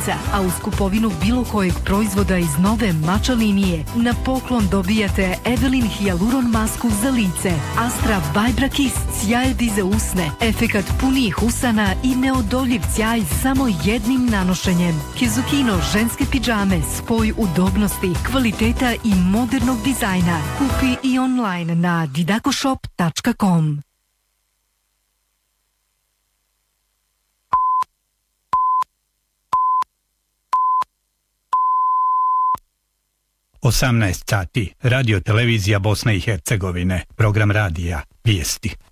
lica, a uz kupovinu bilo kojeg proizvoda iz nove mača linije na poklon dobijate Evelyn Hyaluron masku za lice, Astra Vibra Kiss sjajedi za usne, efekat punijih usana i neodoljiv sjaj samo jednim nanošenjem. Kizukino ženske pidžame, spoj udobnosti, kvaliteta i modernog dizajna. Kupi i online na didakoshop.com. Osamnaest sati, radio televizija Bosne i Hercegovine, program radija, vijesti.